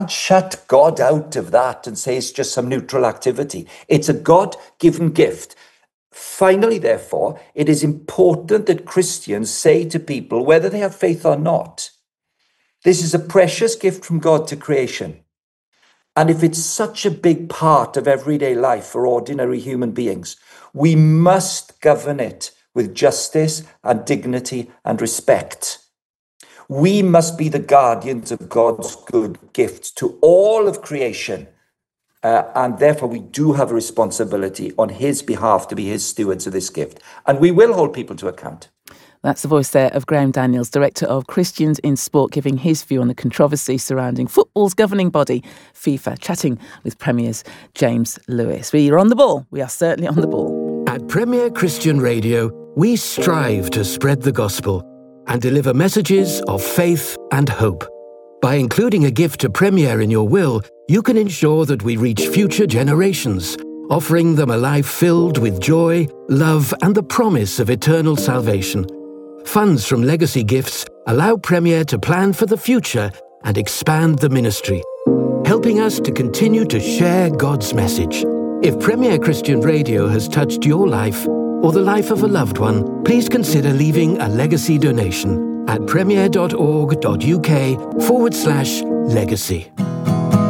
shut God out of that and say it's just some neutral activity. It's a God-given gift. Finally, therefore, it is important that Christians say to people, whether they have faith or not, this is a precious gift from God to creation. And if it's such a big part of everyday life for ordinary human beings, we must govern it with justice and dignity and respect. We must be the guardians of God's good gift to all of creation. And therefore, we do have a responsibility on his behalf to be his stewards of this gift. And we will hold people to account. That's the voice there of Graham Daniels, Director of Christians in Sport, giving his view on the controversy surrounding football's governing body, FIFA, chatting with Premier's James Lewis. We are on the ball. We are certainly on the ball. At Premier Christian Radio, we strive to spread the gospel and deliver messages of faith and hope. By including a gift to Premier in your will, you can ensure that we reach future generations, offering them a life filled with joy, love, and the promise of eternal salvation. Funds from legacy gifts allow Premier to plan for the future and expand the ministry, helping us to continue to share God's message. If Premier Christian Radio has touched your life or the life of a loved one, please consider leaving a legacy donation at premier.org.uk/legacy.